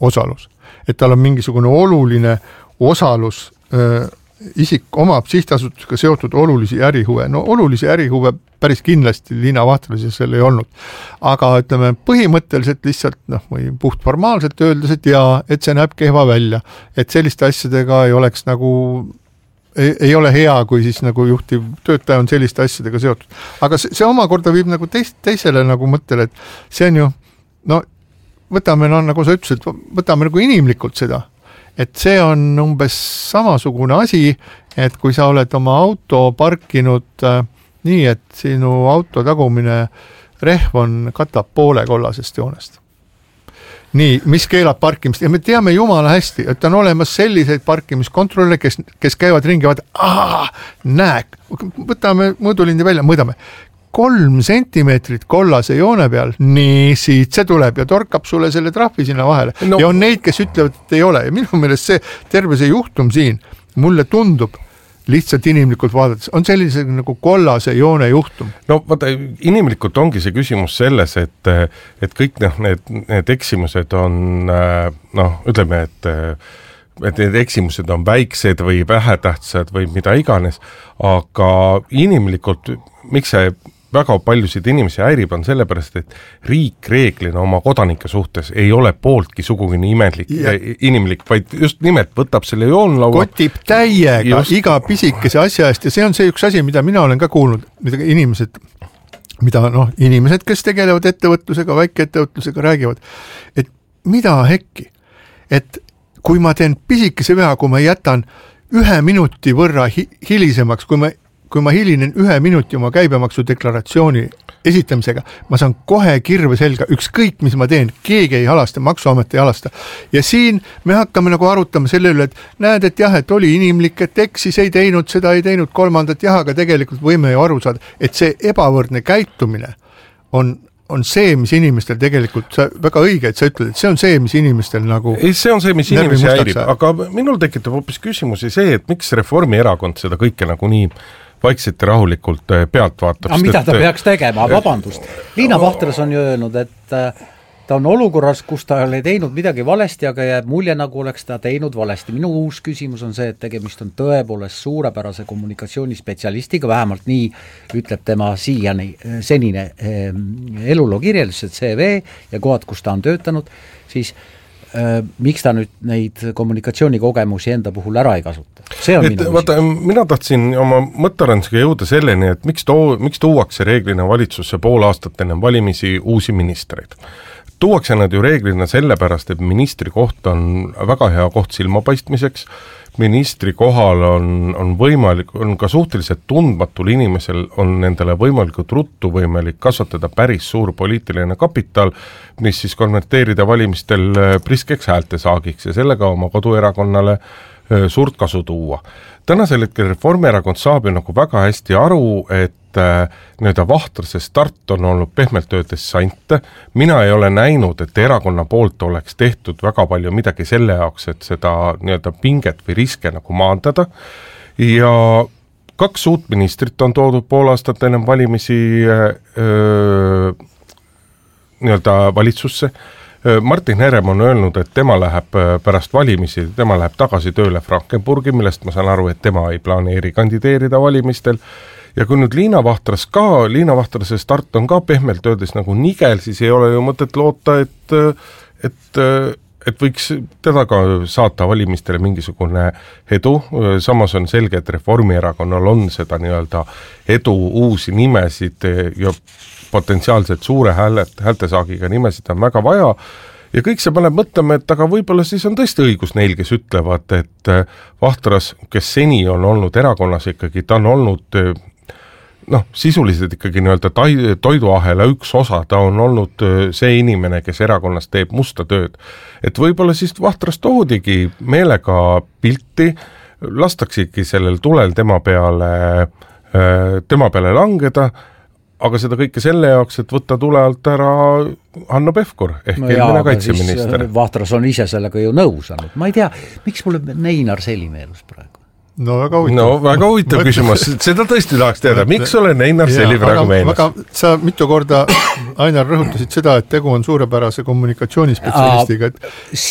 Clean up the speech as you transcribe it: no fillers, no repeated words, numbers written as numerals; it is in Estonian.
osalus. Et tal on mingisugune oluline osalus, isik omab sihtasutusega seotud olulisi ärihuve. No olulisi ärihuve päris kindlasti Liina Vahtrases seal ei olnud. Aga ütleme, põhimõtteliselt lihtsalt või puhtformaalselt öeldes, et see näeb kehva välja. Et selliste asjadega ei oleks nagu ei ole hea, kui siis nagu juhtiv töötaja on selliste asjadega seotud. Aga see omakorda viib nagu teisele nagu mõttele, et see on ju, võtame, nagu sa ütlesid, võtame nagu inimlikult seda, et see on umbes samasugune asi, et kui sa oled oma auto parkinud nii, et sinu auto tagumine rehv katab poole kollasest joonest. Nii, mis keelab parkimist ja me teame jumala hästi, et on olemas selliseid parkimiskontrolle, kes käivad ringi ja näek, võtame mõõdulindi välja, mõõdame 3 sentimeetrit kollase joone peal, nii siit see tuleb ja torkab sulle selle trahvi sinna vahele. Ja on neid, kes ütlevad, et ei ole ja minu meelest see terve see juhtum siin, mulle tundub lihtsalt inimlikult vaadates, on sellise nagu kollase joone juhtum. No vaata, inimlikult ongi see küsimus selles, et kõik need eksimused on, ütleme, et need eksimused on väiksed või vähetähtsad või mida iganes, aga inimlikult, miks see väga paljusid inimesi häirib on sellepärast, et riik reeglina oma kodanike suhtes ei ole pooltki sugugi inimlik, vaid just nimelt võtab selle joonlaua. Kotib täiega iga pisikese asja eest ja see on see üks asi, mida mina olen ka kuulnud, mida inimesed, kes tegelevad ettevõtlusega, väikeettevõtlusega räägivad, et mida hekki, et kui ma teen pisikese vea, kui ma jätan 1 minuti võrra hilisemaks, kui ma hilinen 1 minuti oma käibemaksu deklaratsiooni esitamisega, ma saan kohe kirve selga, ükskõik mis ma teen, keegi ei halasta, maksuamet ei halasta. Ja siin me hakkame nagu arutama selle üle, et näed, et jah, et oli inimlik, et eksis ei teinud, seda ei teinud, kolmandat jah, aga tegelikult võime ju aru saada, et see ebavõrdne käitumine on see, mis inimestel tegelikult, väga õige, et sa ütled, et see on see, mis inimestel nagu ei, see on see, mis inimesi häirib, aga minul tekitab hoopis küsimusi see, et miks Reformierakond seda kõike nagu nii vaikselt ja rahulikult pealt vaatab. Aga mida ta peaks tegema? Vabandust. Liina Vahtras on ju öelnud, et ta on olukorras, kus ta ei teinud midagi valesti, aga jääb mulje, nagu oleks ta teinud valesti. Minu uus küsimus on see, et tegemist on tõepoolest suurepärase kommunikatsioonispetsialistiga, vähemalt nii ütleb tema senine eluloo kirjeldus, et CV ja kohad, kus ta on töötanud, siis miks ta nüüd neid kommunikatsioonikogemusi enda puhul ära ei kasuta? See on mina tahtsin oma mõttearendusega jõuda selleni, et miks tuuakse reeglina valitsusse pool aastat enne valimisi uusi ministreid. Tuuakse nad ju reeglina sellepärast, et ministri koht on väga hea koht silmapaistmiseks, ministri kohal on võimalik, on ka suhteliselt tundmatul inimesel on nendele võimalikult ruttu võimalik kasvatada päris suur poliitiline kapital, mis siis konverteerida valimistel priskeks häältesaagiks ja sellega oma koduerakonnale suurt kasu tuua. Tänasel hetkel Reformierakond saab ju nagu väga hästi aru, et Vahtrase start on olnud pehmelt öeldes sant. Mina ei ole näinud, et erakonna poolt oleks tehtud väga palju midagi selle jaoks, et seda pinget või riske nagu maandada. Ja 2 uut ministrit on toodud pool aastat enne valimisi valitsusse. Martin Herem on öelnud, et tema läheb pärast valimisi, tema läheb tagasi tööle Frankenburgi, millest ma saan aru, et tema ei planeeri kandideerida valimistel. Ja kui nüüd Liina Vahtrase start on ka pehmelt öeldes nagu nigel, siis ei ole ju mõtet loota, et võiks teda ka saata valimistele mingisugune edu. Samas on selge, et Reformierakonnal on seda edu uusi nimesid ja potentsiaalselt suure häältesaagiga nimesid on väga vaja ja kõik see paneb mõtlema, et aga võib-olla siis on tõesti õigus neil, kes ütlevad, et Vahtras, kes seni on olnud erakonnas ikkagi, ta on olnud sisuliselt ikkagi toiduahela üks osa, ta on olnud see inimene, kes erakonnas teeb musta tööd. Et võib-olla siis Vahtras toodigi meelega pilti, lastaksigi sellel tulel tema peale langeda, aga seda kõike selle jaoks, et võtta tule alt ära Hanno Pevkur ehk eelmine kaitseminister. Vahtras on ise sellega ju nõus olnud. Ma ei tea, miks mulle Neinar Seli meelus praegu? Väga huvitav küsimus. Seda tõesti tahaks teada. Miks ole Neinar Seli praegu meelus? Sa mitu korda, Ainar, rõhutasid seda, et tegu on suurepärase kommunikatsioonispetsialistiga.